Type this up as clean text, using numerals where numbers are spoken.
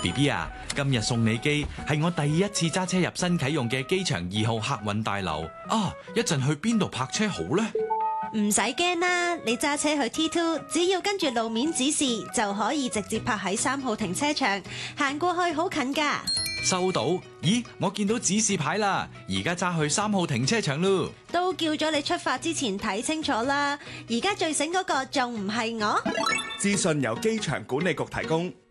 BB 啊，今日送你機係我第一次揸車入新啟用嘅機場2號客運大樓啊！一陣去邊度泊車好呢？ 唔使驚啦，你揸車去 T2，只要跟住路面指示就可以直接泊喺3號停車場，行過去好近㗎。 收到。咦，我見到指示牌啦，而家揸去3號停車場咯。 都叫咗你出發之前睇清楚啦，而家最醒嗰個仲唔係我？ 資訊由機場管理局提供。